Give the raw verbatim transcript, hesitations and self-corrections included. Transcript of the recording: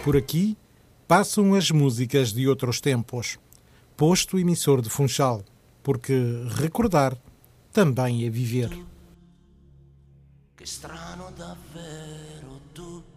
Por aqui passam as músicas de outros tempos. Posto emissor de Funchal, porque recordar também é viver. Que strano davvero tu.